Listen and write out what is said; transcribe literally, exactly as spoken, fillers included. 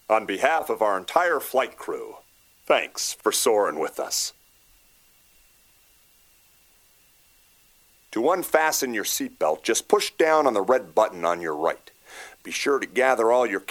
On behalf of our entire flight crew, thanks for soaring with us. To unfasten your seatbelt, just push down on the red button on your right. Be sure to gather all your